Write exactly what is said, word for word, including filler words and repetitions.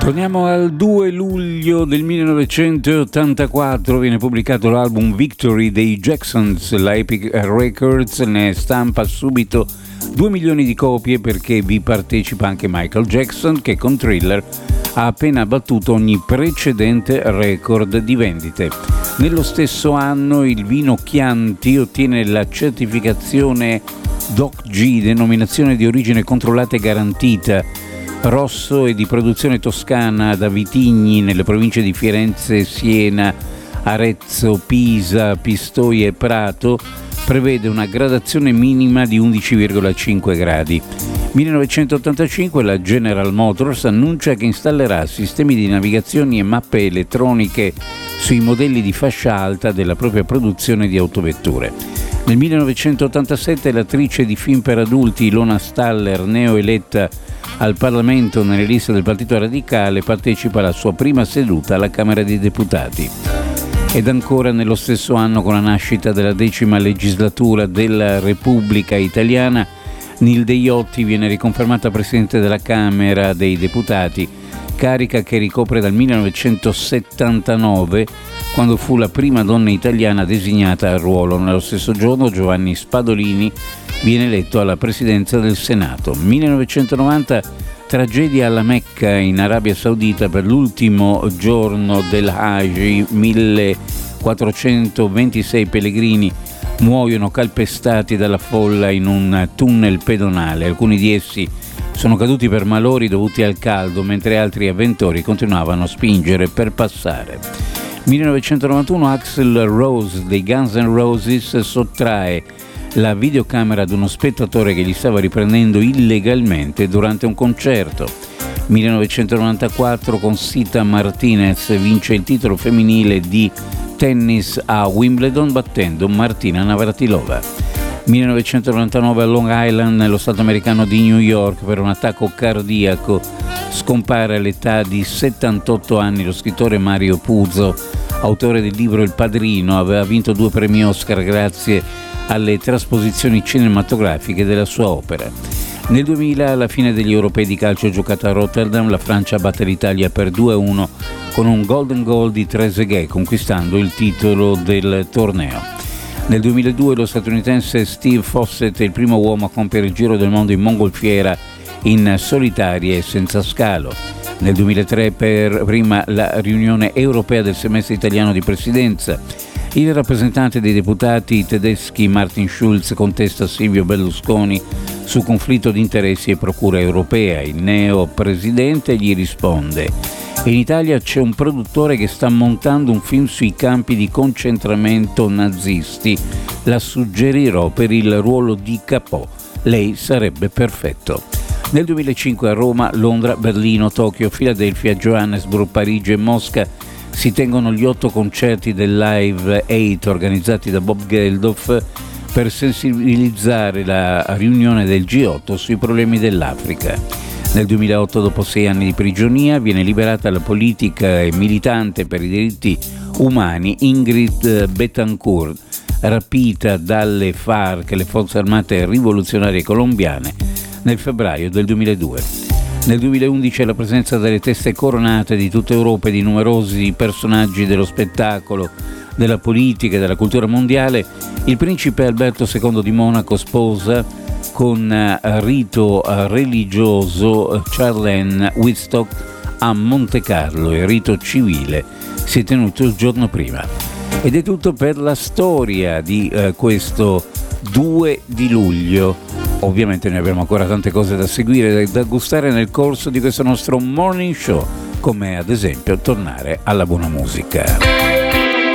Torniamo al due luglio del millenovecentottantaquattro, viene pubblicato l'album Victory dei Jacksons, la Epic Records ne stampa subito due milioni di copie perché vi partecipa anche Michael Jackson, che con Thriller ha appena battuto ogni precedente record di vendite. Nello stesso anno il vino Chianti ottiene la certificazione D O C G, denominazione di origine controllata e garantita, rosso e di produzione toscana da vitigni nelle province di Firenze, Siena, Arezzo, Pisa, Pistoia e Prato, prevede una gradazione minima di undici virgola cinque gradi. millenovecentottantacinque la General Motors annuncia che installerà sistemi di navigazione e mappe elettroniche sui modelli di fascia alta della propria produzione di autovetture. Nel millenovecentottantasette l'attrice di film per adulti Ilona Staller, neoeletta al Parlamento nelle liste del Partito Radicale, partecipa alla sua prima seduta alla Camera dei Deputati. Ed ancora nello stesso anno, con la nascita della decima legislatura della Repubblica Italiana, Nilde Iotti viene riconfermata Presidente della Camera dei Deputati, carica che ricopre dal millenovecentosettantanove, quando fu la prima donna italiana designata al ruolo. Nello stesso giorno Giovanni Spadolini viene eletto alla presidenza del Senato. millenovecentonovanta, tragedia alla Mecca in Arabia Saudita per l'ultimo giorno del Hajj, millequattrocentoventisei pellegrini muoiono calpestati dalla folla in un tunnel pedonale. Alcuni di essi sono caduti per malori dovuti al caldo, mentre altri avventori continuavano a spingere per passare. millenovecentonovantuno Axl Rose dei Guns N' Roses sottrae la videocamera ad uno spettatore che gli stava riprendendo illegalmente durante un concerto. millenovecentonovantaquattro Conchita Martinez vince il titolo femminile di tennis a Wimbledon battendo Martina Navratilova. millenovecentonovantanove a Long Island, nello stato americano di New York, per un attacco cardiaco scompare all'età di settantotto anni lo scrittore Mario Puzo, autore del libro Il Padrino. Aveva vinto due premi Oscar grazie alle trasposizioni cinematografiche della sua opera. Nel duemila, alla fine degli europei di calcio giocata a Rotterdam, la Francia batte l'Italia per due a uno con un golden goal di Trezeguet, conquistando il titolo del torneo. Nel duemiladue lo statunitense Steve Fossett è il primo uomo a compiere il giro del mondo in mongolfiera in solitaria e senza scalo. Nel duemilatré, per prima la riunione europea del semestre italiano di presidenza, il rappresentante dei deputati tedeschi Martin Schulz contesta Silvio Berlusconi su conflitto di interessi e procura europea. Il neo presidente gli risponde: in Italia c'è un produttore che sta montando un film sui campi di concentramento nazisti, la suggerirò per il ruolo di Capò, lei sarebbe perfetto. Nel duemilacinque a Roma, Londra, Berlino, Tokyo, Filadelfia, Johannesburg, Parigi e Mosca si tengono gli otto concerti del Live Eight organizzati da Bob Geldof per sensibilizzare la riunione del G otto sui problemi dell'Africa. Nel duemilaotto, dopo sei anni di prigionia, viene liberata la politica e militante per i diritti umani Ingrid Betancourt, rapita dalle FARC, le Forze Armate Rivoluzionarie Colombiane, nel febbraio del duemiladue. Nel duemilaundici, alla presenza delle teste coronate di tutta Europa e di numerosi personaggi dello spettacolo, della politica e della cultura mondiale, il principe Alberto secondo di Monaco sposa con rito religioso Charlene Wittstock a Monte Carlo. Il rito civile si è tenuto il giorno prima. Ed è tutto per la storia di eh, questo due di luglio. Ovviamente ne abbiamo ancora tante cose da seguire, da gustare nel corso di questo nostro morning show, come ad esempio tornare alla buona musica.